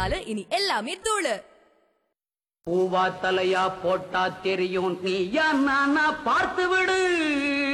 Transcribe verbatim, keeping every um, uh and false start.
நாலு இனி எல்லாமே தூளு. பூவா தலையா போட்டா தெரியும் நீயா நானா பார்த்து விடு.